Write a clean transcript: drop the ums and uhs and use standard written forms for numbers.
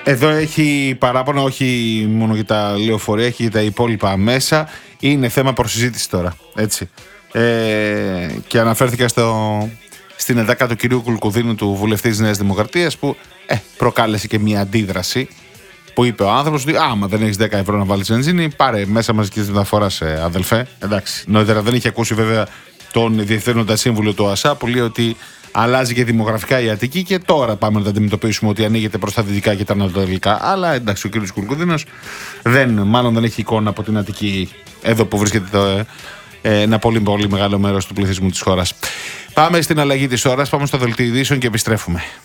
Εδώ έχει παράπονο όχι μόνο για τα λεωφορεία, έχει για τα υπόλοιπα μέσα. Είναι θέμα προσυζήτηση τώρα, έτσι. Και αναφέρθηκα στην εντάκα του κυρίου Κουλκουδίνου, του βουλευτή της Νέας Δημοκρατίας, που προκάλεσε και μια αντίδραση. Που είπε ο άνθρωπος ότι άμα δεν έχεις 10 ευρώ να βάλεις βενζίνη, πάρε μέσα μαζικής μεταφοράς, αδελφέ. Εντάξει. Νωρίτερα δεν είχε ακούσει βέβαια τον διευθύνοντα σύμβουλο του ΑΣΑ που λέει ότι αλλάζει και δημογραφικά η Αττική και τώρα πάμε να τα αντιμετωπίσουμε ότι ανοίγεται προς τα δυτικά και τα ανατολικά. Αλλά εντάξει, ο κ. Κουλκουδίνος μάλλον δεν έχει εικόνα από την Αττική, εδώ που βρίσκεται ένα πολύ μεγάλο μέρος του πληθυσμού της χώρας. Πάμε στην αλλαγή της ώρας, πάμε στο δελτίο ειδήσεων και επιστρέφουμε.